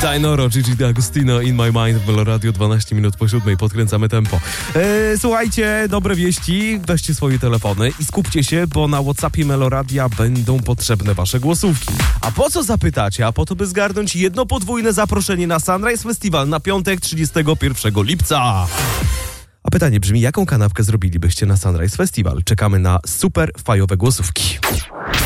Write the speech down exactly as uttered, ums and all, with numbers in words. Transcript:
Dinoro, Gigi D'Agostino, In My Mind w Melo Radio, dwanaście minut po siódmej, podkręcamy tempo. Eee, słuchajcie, dobre wieści, weźcie swoje telefony i skupcie się, bo na WhatsAppie Melo Radia będą potrzebne wasze głosówki. A po co zapytacie? A po to, by zgarnąć jedno podwójne zaproszenie na Sunrise Festival na piątek trzydziestego pierwszego lipca. A pytanie brzmi, jaką kanapkę zrobilibyście na Sunrise Festival? Czekamy na super fajowe głosówki.